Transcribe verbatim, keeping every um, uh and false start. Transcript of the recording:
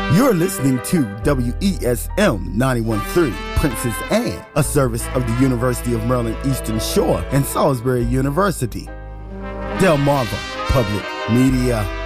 You're listening to W E S M ninety-one point three, Princess Anne, a service of the University of Maryland Eastern Shore and Salisbury University. Delmarva Public Media.